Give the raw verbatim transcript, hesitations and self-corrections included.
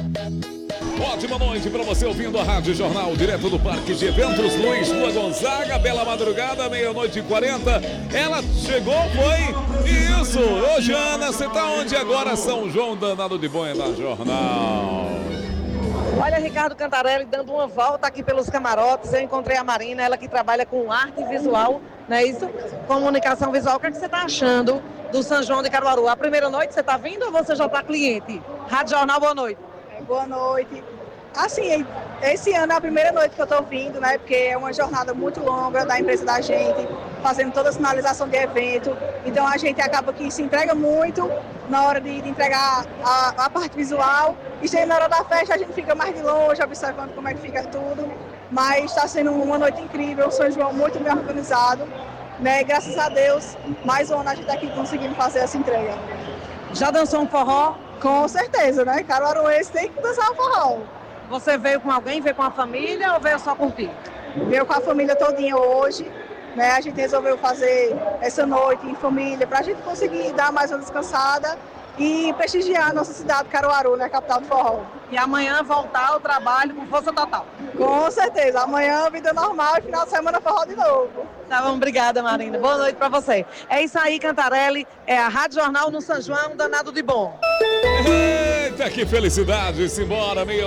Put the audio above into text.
Ótima noite para você ouvindo a Rádio Jornal, direto do Parque de Eventos Luiz Rua Gonzaga, bela madrugada, meia-noite e quarenta. Ela chegou, foi? Isso! Ô, Jana, você tá onde agora? São João danado de bom é da Jornal. Olha, Ricardo Cantarelli dando uma volta aqui pelos camarotes. Eu encontrei a Marina, ela que trabalha com arte visual, não é isso? Comunicação visual. O que, é que você está achando do São João de Caruaru? A primeira noite você está vindo ou você já está cliente? Rádio Jornal, boa noite. Boa noite. Assim, esse ano é a primeira noite que eu estou vindo, né? Porque é uma jornada muito longa da empresa da gente, fazendo toda a sinalização de evento. Então a gente acaba que se entrega muito na hora de, de entregar a, a parte visual. E chega na hora da festa, a gente fica mais de longe, observando como é que fica tudo. Mas está sendo uma noite incrível, o São João muito bem organizado, né? E graças a Deus, mais um ano a gente está aqui conseguindo fazer essa entrega. Já dançou um forró? Com certeza, né? Caruaruense tem que dançar forró. Você veio com alguém, veio com a família ou veio só curtir? Veio com a família todinha hoje, né? A gente resolveu fazer essa noite em família para a gente conseguir dar mais uma descansada e prestigiar a nossa cidade, Caruaru, né? Capital do forró. E amanhã voltar ao trabalho com força total? Com certeza. Amanhã vida normal e final de semana forró de novo. Tá bom, obrigada, Marina. Boa noite para você. É isso aí, Cantarelli. É a Rádio Jornal no São João, danado de bom. Eita, que felicidade! Simbora, meia